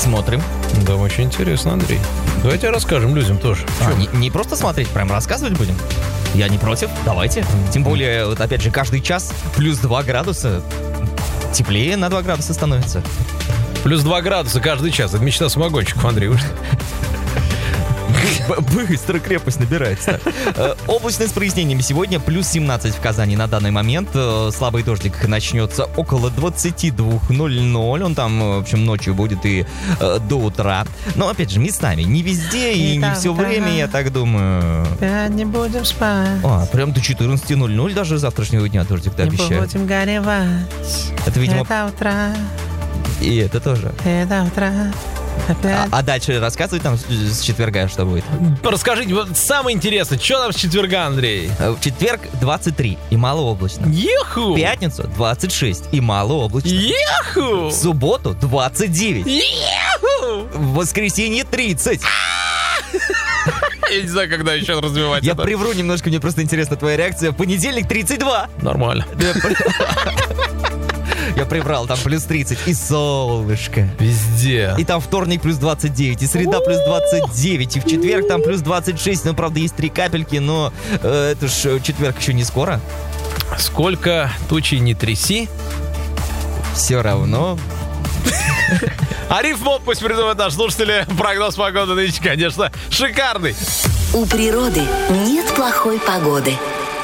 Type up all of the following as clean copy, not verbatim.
Смотрим. Да, очень интересно, Андрей. Давайте расскажем людям тоже. Не просто смотреть, прям рассказывать будем? Я не против, давайте. Тем более, вот опять же, каждый час плюс 2 градуса. Теплее на 2 градуса становится. Плюс 2 градуса каждый час. Это мечта самогонщиков, Андрей, вы что? Быстро крепость набирается. Облачность с прояснениями сегодня. Плюс 17 в Казани на данный момент. Слабый дождик начнется около 22:00. Он там, в общем, ночью будет и до утра. Но, опять же, местами. Не везде и не все время, я так думаю. Не будем спать. Прям до 14:00 даже завтрашнего дня дождик-то обещают. Не будем горевать. Это, видимо... Это утро. И это тоже. Это утро. А дальше рассказывать там с четверга, что будет? Расскажите, вот самое интересное, что там с четверга, Андрей? В четверг 23 и малооблачно. Еху! В пятницу 26 и малооблачно. Еху! В субботу 29. Еху! В воскресенье 30. Я не знаю, когда еще развивать Я это. привру немножко, мне просто интересна твоя реакция. В понедельник 32. Нормально. Я приврал, там плюс 30. И солнышко. Везде. И там вторник плюс 29, и среда плюс 29, и в четверг там плюс 26. Ну, правда, есть 3 капельки, но это ж четверг еще не скоро. Сколько тучи не тряси. Все равно. Ариф Мод пусть придумает наш слушатели. Прогноз погоды нынче, конечно, шикарный. У природы нет плохой погоды.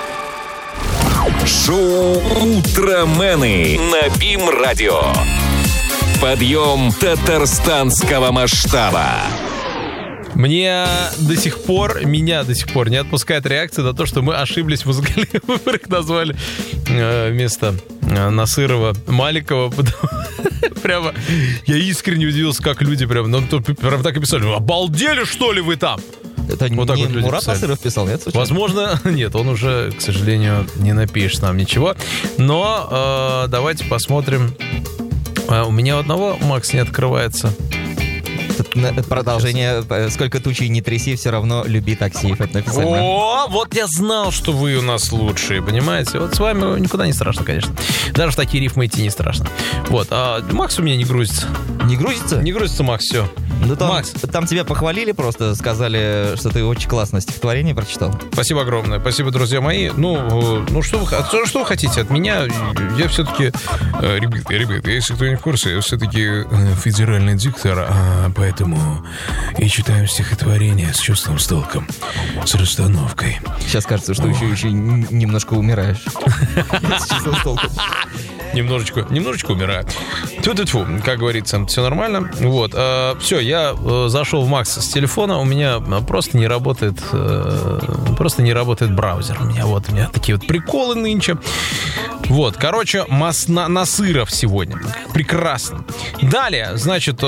Шоу «Утромены» на БИМ-радио. Подъем татарстанского масштаба. Меня до сих пор не отпускает реакция на то, что мы ошиблись в музыкальных выборах, назвали вместо Насырова Маликова. Прямо я искренне удивился, как люди прям так и писали. Обалдели, что ли, вы там? Это вот не вот Мурат Насыров писал, нет? Случайно? Возможно, нет, он уже, к сожалению, не напишет нам ничего. Но давайте посмотрим. У меня у одного Макс не открывается. Продолжение. Сколько тучей не тряси, все равно люби такси. Это написано. О, вот я знал, что вы у нас лучшие, понимаете? Вот с вами никуда не страшно, конечно. Даже в такие рифмы идти не страшно. Вот, а Макс у меня не грузится. Не грузится? Не грузится, Макс, все. Ну, Макс. Там тебя похвалили просто, сказали, что ты очень классное стихотворение прочитал. Спасибо огромное, спасибо, друзья мои. Ну что вы хотите от меня? Я все-таки, ребята, если кто не в курсе, я все-таки федеральный диктор, поэтому и читаю стихотворение с чувством, с толком, с расстановкой. Сейчас кажется, что еще немножко умираешь. С чувством, с толком. Немножечко умираю. Тьфу-тьфу, как говорится, все нормально. Вот, все, я зашел в Макс с телефона, у меня просто не работает браузер. У меня такие вот приколы нынче. Вот, короче, Насыров сегодня. Прекрасно. Далее, значит,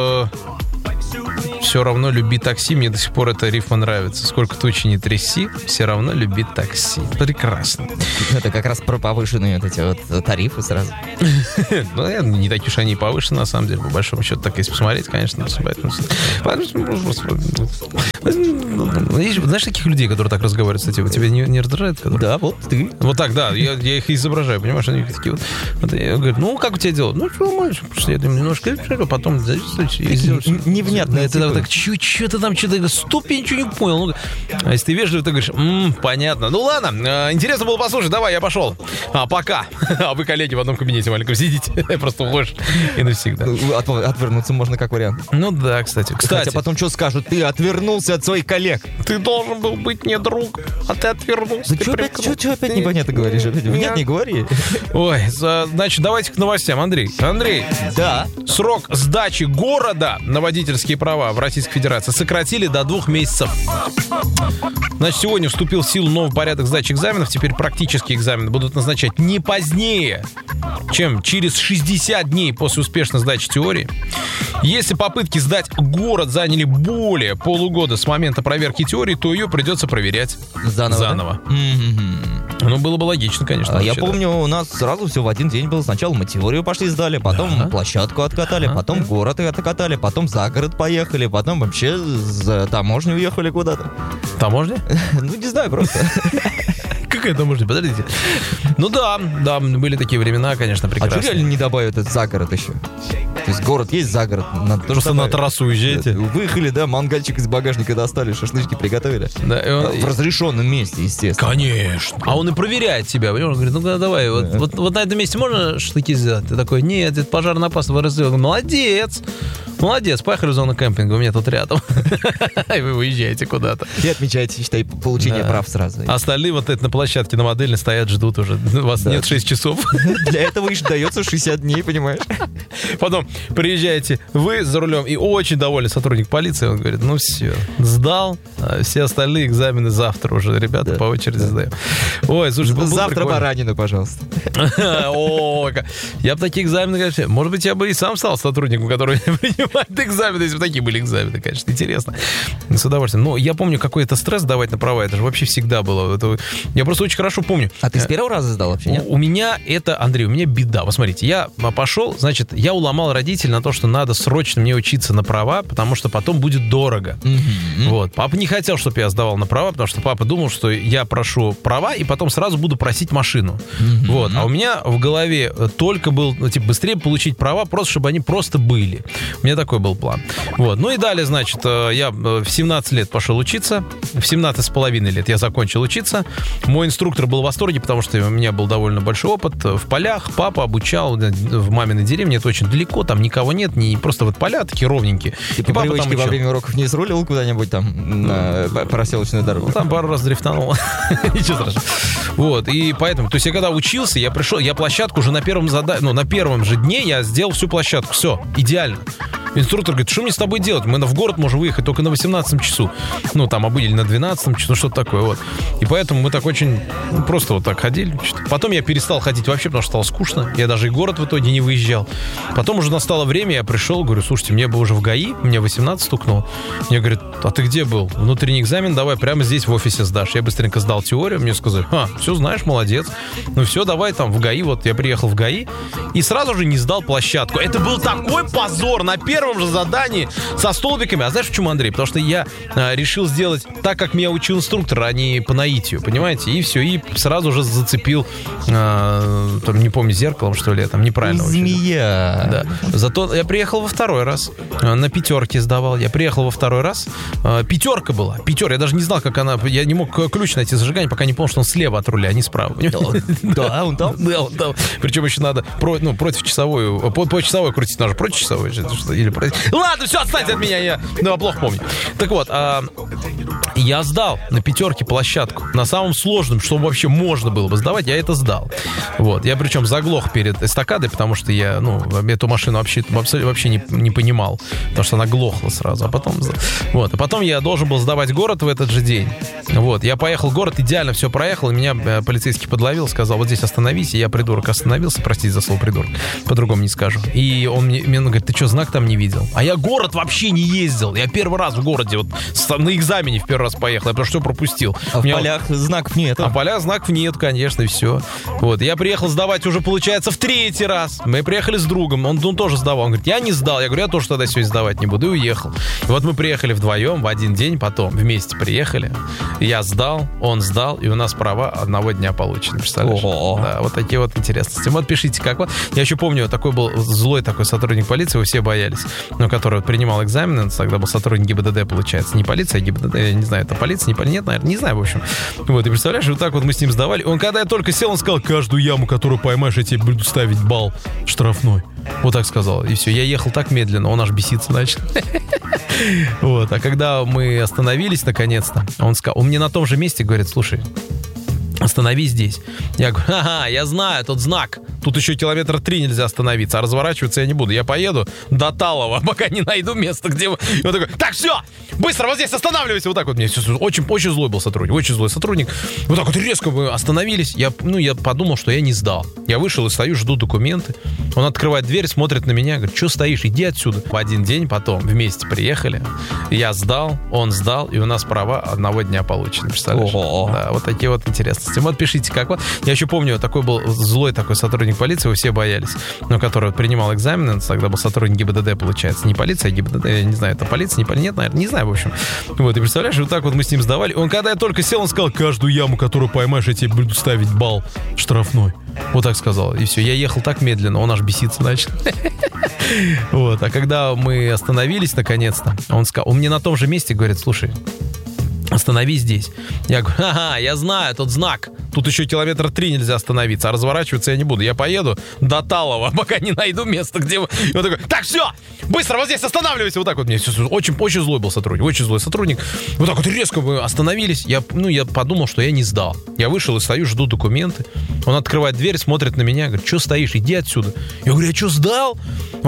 все равно люби такси. Мне до сих пор эта рифма нравится. Сколько тучи не тряси, все равно люби такси. Прекрасно. Это как раз про повышенные вот эти вот тарифы сразу. Ну, не такие уж они повышены, на самом деле, по большому счету. Так, если посмотреть, конечно. Знаешь таких людей, которые так разговаривают, кстати, тебя не раздражает? Да, вот ты. Вот так, да. Я их изображаю, понимаешь? Они такие вот. Я говорю, ну, как у тебя дела? Ну, что, мальчик, просто я немножко, потом невнятно. Это так, что-то там, стоп, я ничего не понял. Ну, а если ты вежливый, ты говоришь, понятно. Ну, ладно, интересно было послушать, давай, я пошел. Пока. А вы, коллеги, в одном кабинете маленьком сидите. Просто уходишь и навсегда. Отвернуться можно как вариант. Ну, да, кстати. Хотя потом что скажут? Ты отвернулся от своих коллег. Ты должен был быть не друг, а ты отвернулся. Да что опять непонятно говоришь? Нет, не говори. Ой, значит, давайте к новостям. Андрей. Да. Срок сдачи города на водительские права в Российской Федерации сократили до 2 месяцев. Значит, сегодня вступил в силу новый порядок сдачи экзаменов. Теперь практические экзамены будут назначать не позднее, чем через 60 дней после успешной сдачи теории. Если попытки сдать город заняли более полугода с момента проверки теории, то ее придется проверять заново. Да? Ну, было бы логично, конечно. Я помню, у нас сразу все в один день было. Сначала мы теорию пошли сдали, потом площадку откатали, потом город откатали, потом за город поехали, потом вообще за таможню уехали куда-то. Таможня? Ну, не знаю, просто. Как это может быть? Подождите. Ну да, были такие времена, конечно, А прекрасные. что реально не добавят этот загород еще? То есть город есть, загород. Надо тоже Просто на добавить. трассу уезжаете. Выехали, да, мангальчик из багажника достали, шашлычки приготовили. Да, и он- В разрешенном месте, естественно. Конечно. А он и проверяет тебя. Понимаешь? Он говорит, ну давай, вот на этом месте можно шашлыки сделать? Ты такой, нет, это пожарная опасность. Молодец, поехали в зону кемпинга, у меня тут рядом. И вы выезжаете куда-то. И отмечаете, считай, получение Да. прав сразу. А остальные вот это на площадке на модельной стоят, ждут уже. У вас Да. нет 6 часов. Для этого и дается 60 дней, понимаешь? Потом приезжаете вы за рулем, и очень довольный сотрудник полиции, он говорит, ну все, сдал, а все остальные экзамены завтра уже, ребята, Да. по очереди сдаем. Ой, слушай, было Завтра прикольно. баранину, пожалуйста. О, я бы такие экзамены, конечно, может быть, я бы и сам стал сотрудником, который принимает экзамены, если бы такие были экзамены, конечно, интересно. С удовольствием. Но я помню, какой-то стресс давать на права, это же вообще всегда было. Я просто очень хорошо помню. А ты с первого раза сдал вообще, нет? У меня это, Андрей, у меня беда. Вот смотрите, я пошел, значит, я уломал родителей на то, что надо срочно мне учиться на права, потому что потом будет дорого. Вот. Папа не хотел, чтобы я сдавал на права, потому что папа думал, что я прошу права и потом сразу буду просить машину. Вот. А у меня в голове только был, ну, типа, быстрее получить права, просто чтобы они просто были. У меня такой был план. Вот. Ну и далее, значит, я в 17 лет пошел учиться, в 17 с половиной лет я закончил учиться. Мой инструктор был в восторге, потому что у меня был довольно большой опыт в полях. Папа обучал в маминой деревне, это очень далеко, там никого нет, не просто вот поля такие ровненькие. Ты И по папа там привычке во учил. время уроков не срулил куда-нибудь там на проселочную дорогу? Там пару раз дрифтанул. Ничего страшного. Вот, и поэтому, то есть я когда учился, я пришел, я площадку уже на первом на первом же дне я сделал всю площадку. Все, идеально. Инструктор говорит, что мне с тобой делать? Мы в город можем выехать только на 18 часу. Ну, там, или на 12 часу, что-то такое, вот. И поэтому мы так очень, просто вот так ходили. Потом я перестал ходить вообще, потому что стало скучно. Я даже и город в итоге не выезжал. Потом уже настало время, я пришел, говорю, слушайте, мне бы уже в ГАИ, мне 18 стукнуло. Мне говорят, а ты где был? Внутренний экзамен давай прямо здесь в офисе сдашь. Я быстренько сдал теорию, мне сказали, все знаешь, молодец. Ну все, давай там в ГАИ. Вот я приехал в ГАИ и сразу же не сдал площадку. Это был такой позор на первом же задании со столбиками. А знаешь почему, Андрей? Потому что я решил сделать так, как меня учил инструктор, а не по наитию, понимаете? И все, и сразу же зацепил, там, не помню, зеркалом, что ли, я там неправильно учил. Змея. Да. Зато я приехал во второй раз, на пятерке сдавал. Я приехал во второй раз, пятерка была. Я даже не знал, как она... Я не мог ключ найти зажигания, пока не понял, что он слева от руля, а не справа. Да, он там? Да, он там. Причем еще надо против часовой, по часовой крутить надо. Против часовой или против... Ладно, все, отстаньте от меня, я плохо помню. Так вот, я сдал на пятерке площадку. На самом сложном, что вообще можно было бы сдавать, я это сдал. Вот. Я причем заглох перед эстакадой, потому что я, эту машину вообще не понимал. Потому что она глохла сразу. А потом я должен был сдавать город в этот же день. Вот. Я поехал в город, идеально все проехал, и меня полицейский подловил, сказал, вот здесь остановись. И я, придурок, остановился, простите за слово придурок, по-другому не скажу. И он мне говорит, ты что, знак там не видел? А я город вообще не ездил. Я первый раз в городе, вот на экзамене в первый раз поехал. Я просто все пропустил. А в полях знаков нет. А в полях знаков нет, конечно, и все. Вот. Я приехал сдавать уже, получается, в третий раз. Мы приехали с другом, он тоже сдавал. Он говорит, я не сдал. Я говорю, я тоже тогда сегодня сдавать не буду. И уехал. И вот мы приехали вдвоем в один день, потом вместе приехали. Я сдал, он сдал, и у нас права одного дня получены. Представляешь? Ого. Да, вот такие вот интересности. Вот пишите, как вот. Я еще помню, такой был злой такой сотрудник полиции, вы все боялись, который принимал экзамены, тогда был сотрудник ГИБДД, получается. Не полиция, а ГИБДД, я не знаю, это полиция, нет, наверное, не знаю, в общем. Вот, и представляешь, вот так вот мы с ним сдавали. Он, когда я только сел, он сказал, каждую яму, которую поймаешь, я тебе буду ставить балл штрафной. Вот так сказал. И все, я ехал так медленно, он аж беситься начал. Вот, а когда мы остановились, наконец-то, он мне на том же месте говорит, слушай, остановись здесь. Я говорю, ага, я знаю, тут знак. Тут еще километра 3 нельзя остановиться, а разворачиваться я не буду. Я поеду до Талова, пока не найду место, где... И он такой, так, все, быстро, вот здесь останавливайся. Вот так вот мне. Очень, очень злой был сотрудник, очень злой сотрудник. Вот так вот резко мы остановились. Я подумал, что я не сдал. Я вышел и стою, жду документы. Он открывает дверь, смотрит на меня, говорит, что стоишь, иди отсюда. В один день потом вместе приехали. Я сдал, он сдал, и у нас права одного дня получены. Представляешь? Ого. Да, вот такие вот интересности. Вот пишите, как вот. Я еще помню, такой был злой такой сотрудник сотрудник полиции, его все боялись, но который принимал экзамены, тогда был сотрудник ГИБДД, получается, не полиция, а ГИБДД, я не знаю, это полиция, нет, наверное, не знаю, в общем. Вот, и представляешь, вот так вот мы с ним сдавали. Он, когда я только сел, он сказал: каждую яму, которую поймаешь, я тебе буду ставить балл штрафной. Вот так сказал. И все, я ехал так медленно, он аж беситься начал. Вот, а когда мы остановились наконец-то, он мне на том же месте говорит: слушай, остановись здесь. Я говорю: ага, я знаю, тут знак. Тут еще километра 3 нельзя остановиться, а разворачиваться я не буду. Я поеду до Талова, пока не найду место, где... И он такой: так, все, быстро, вот здесь останавливайся. Вот так вот мне. Очень, очень злой был сотрудник, очень злой сотрудник. Вот так вот резко мы остановились. Я подумал, что я не сдал. Я вышел и стою, жду документы. Он открывает дверь, смотрит на меня, говорит: что стоишь, иди отсюда. Я говорю: я что, сдал?